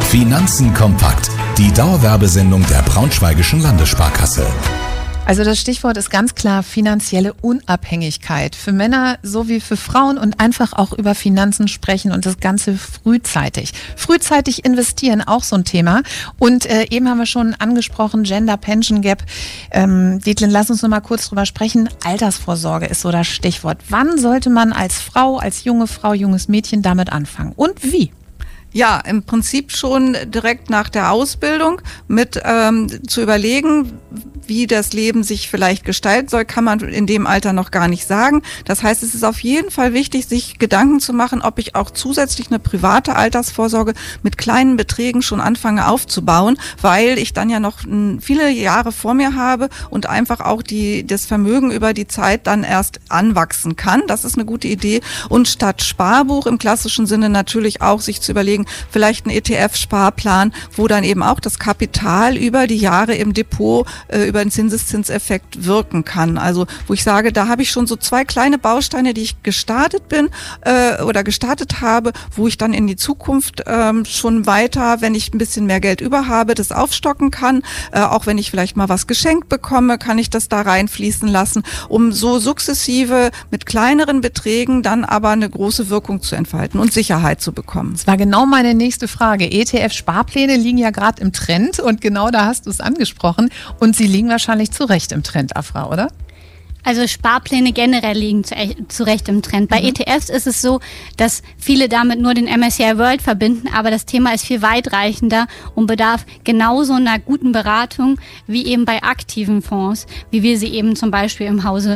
Finanzen kompakt. Die Dauerwerbesendung der Braunschweigischen Landessparkasse. Also das Stichwort ist ganz klar finanzielle Unabhängigkeit. Für Männer sowie für Frauen und einfach auch über Finanzen sprechen und das Ganze frühzeitig. Frühzeitig investieren, auch so ein Thema. Und eben haben wir schon angesprochen, Gender Pension Gap. Dietlin, lass uns noch mal kurz drüber sprechen. Altersvorsorge ist so das Stichwort. Wann sollte man als Frau, als junge Frau, junges Mädchen damit anfangen? Und wie? Ja, im Prinzip schon direkt nach der Ausbildung mit zu überlegen, wie das Leben sich vielleicht gestalten soll, kann man in dem Alter noch gar nicht sagen. Das heißt, es ist auf jeden Fall wichtig, sich Gedanken zu machen, ob ich auch zusätzlich eine private Altersvorsorge mit kleinen Beträgen schon anfange aufzubauen, weil ich dann ja noch viele Jahre vor mir habe und einfach auch das Vermögen über die Zeit dann erst anwachsen kann. Das ist eine gute Idee. Und statt Sparbuch im klassischen Sinne natürlich auch sich zu überlegen, vielleicht ein ETF-Sparplan, wo dann eben auch das Kapital über die Jahre im Depot über den Zinseszinseffekt wirken kann. Also wo ich sage, da habe ich schon so 2 kleine Bausteine, die ich gestartet bin oder gestartet habe, wo ich dann in die Zukunft schon weiter, wenn ich ein bisschen mehr Geld über habe, das aufstocken kann. Auch wenn ich vielleicht mal was geschenkt bekomme, kann ich das da reinfließen lassen, um so sukzessive mit kleineren Beträgen dann aber eine große Wirkung zu entfalten und Sicherheit zu bekommen. Das war genau meine nächste Frage. ETF-Sparpläne liegen ja gerade im Trend und genau da hast du es angesprochen und sie liegen wahrscheinlich zu Recht im Trend, Afra, oder? Also Sparpläne generell liegen zu Recht im Trend. Bei ETFs ist es so, dass viele damit nur den MSCI World verbinden, aber das Thema ist viel weitreichender und bedarf genauso einer guten Beratung wie eben bei aktiven Fonds, wie wir sie eben zum Beispiel im Hause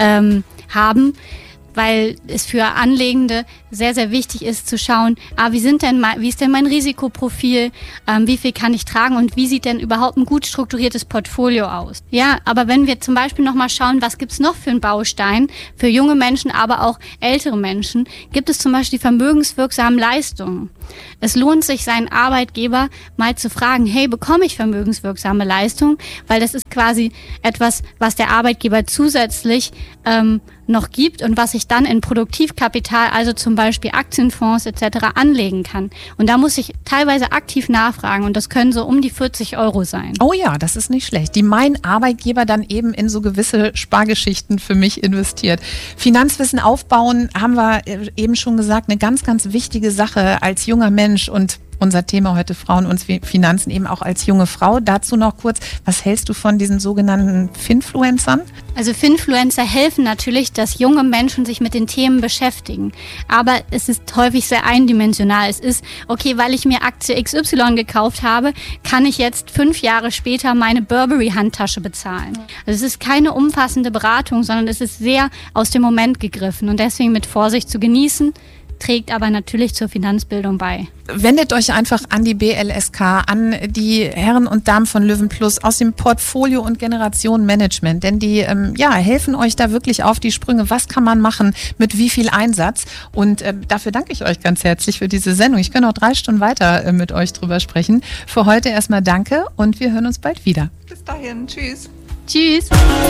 haben. Weil es für Anlegende sehr, sehr wichtig ist zu schauen, wie ist denn mein Risikoprofil, wie viel kann ich tragen und wie sieht denn überhaupt ein gut strukturiertes Portfolio aus. Ja, aber wenn wir zum Beispiel nochmal schauen, was gibt's noch für einen Baustein für junge Menschen, aber auch ältere Menschen, gibt es zum Beispiel die vermögenswirksamen Leistungen. Es lohnt sich, seinen Arbeitgeber mal zu fragen, hey, bekomme ich vermögenswirksame Leistungen? Weil das ist quasi etwas, was der Arbeitgeber zusätzlich noch gibt und was ich dann in Produktivkapital, also zum Beispiel Aktienfonds etc. anlegen kann. Und da muss ich teilweise aktiv nachfragen und das können so um die 40 € sein. Oh ja, das ist nicht schlecht. Die mein Arbeitgeber dann eben in so gewisse Spargeschichten für mich investiert. Finanzwissen aufbauen, haben wir eben schon gesagt, eine ganz, ganz wichtige Sache als junger Mensch und unser Thema heute Frauen und Finanzen eben auch als junge Frau. Dazu noch kurz, was hältst du von diesen sogenannten Finfluencern? Also Finfluencer helfen natürlich, dass junge Menschen sich mit den Themen beschäftigen. Aber es ist häufig sehr eindimensional. Es ist, okay, weil ich mir Aktie XY gekauft habe, kann ich jetzt 5 Jahre später meine Burberry-Handtasche bezahlen. Also es ist keine umfassende Beratung, sondern es ist sehr aus dem Moment gegriffen und deswegen mit Vorsicht zu genießen, trägt aber natürlich zur Finanzbildung bei. Wendet euch einfach an die BLSK, an die Herren und Damen von Löwen Plus aus dem Portfolio- und Generationenmanagement, denn die helfen euch da wirklich auf die Sprünge. Was kann man machen, mit wie viel Einsatz? Und dafür danke ich euch ganz herzlich für diese Sendung. Ich kann noch 3 Stunden weiter mit euch drüber sprechen. Für heute erstmal danke und wir hören uns bald wieder. Bis dahin, tschüss. Tschüss.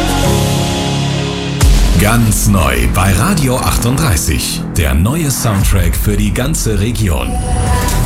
Ganz neu bei Radio 38. Der neue Soundtrack für die ganze Region.